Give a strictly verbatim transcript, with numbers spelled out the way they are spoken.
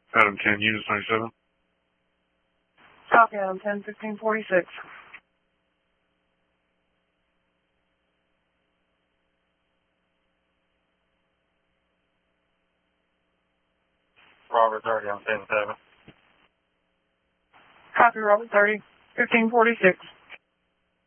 Adam ten, Unit ninety-seven. Copy, Adam ten, fifteen forty-six. Robert thirty on ten seven. Copy, Robert thirty, fifteen forty-six.